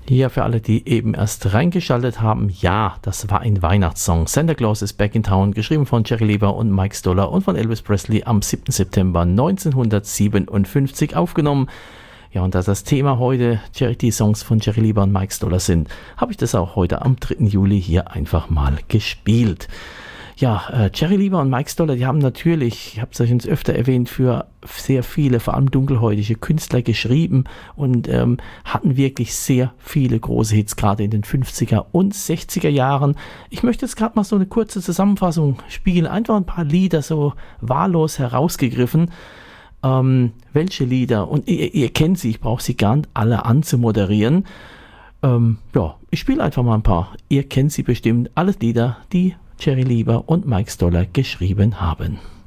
Ja, für alle, die eben erst reingeschaltet haben, ja, das war ein Weihnachtssong. Santa Claus is Back in Town, geschrieben von Jerry Leiber und Mike Stoller und von Elvis Presley am 7. September 1957 aufgenommen. Ja, und da das Thema heute die Songs von Jerry Leiber und Mike Stoller sind, habe ich das auch heute am 3. Juli hier einfach mal gespielt. Ja, Jerry Leiber und Mike Stoller, die haben natürlich, ich habe es euch uns öfter erwähnt, für sehr viele, vor allem dunkelhäutige Künstler geschrieben und hatten wirklich sehr viele große Hits, gerade in den 50er und 60er Jahren. Ich möchte jetzt gerade mal so eine kurze Zusammenfassung spielen, einfach ein paar Lieder so wahllos herausgegriffen. Welche Lieder, und ihr kennt sie, ich brauche sie gar nicht alle anzumoderieren. Ja, ich spiele einfach mal ein paar. Ihr kennt sie bestimmt, alle Lieder, die Jerry Leiber und Mike Stoller geschrieben haben.